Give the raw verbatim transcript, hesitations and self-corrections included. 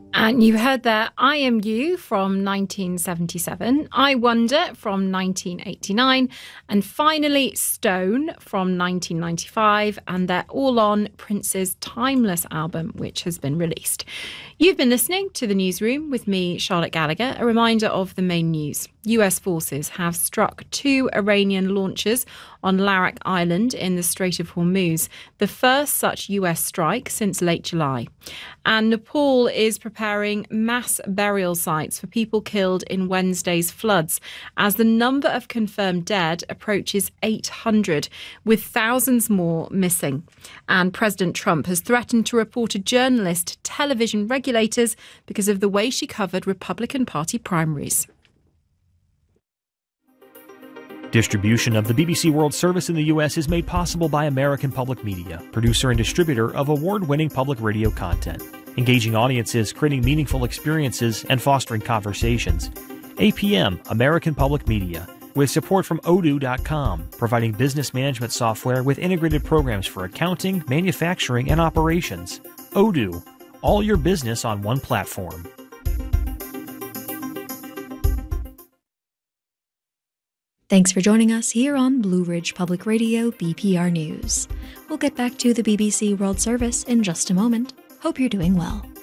And you heard there I Am You from nineteen seventy-seven, I Wonder from nineteen eighty-nine, and finally Stone from nineteen ninety-five, and they're all on Prince's Timeless album, which has been released. You've been listening to The Newsroom with me, Charlotte Gallagher. A reminder of the main news. U S forces have struck two Iranian launchers on Larak Island in the Strait of Hormuz, the first such U S strike since late July. And Nepal is preparing mass burial sites for people killed in Wednesday's floods, as the number of confirmed dead approaches eight hundred, with thousands more missing. And President Trump has threatened to report a journalist to television regulators because of the way she covered Republican Party primaries. Distribution of the B B C World Service in the U S is made possible by American Public Media, producer and distributor of award-winning public radio content, engaging audiences, creating meaningful experiences, and fostering conversations. A P M, American Public Media, with support from odoo dot com, providing business management software with integrated programs for accounting, manufacturing, and operations. Odoo, all your business on one platform. Thanks for joining us here on Blue Ridge Public Radio B P R News. We'll get back to the B B C World Service in just a moment. Hope you're doing well.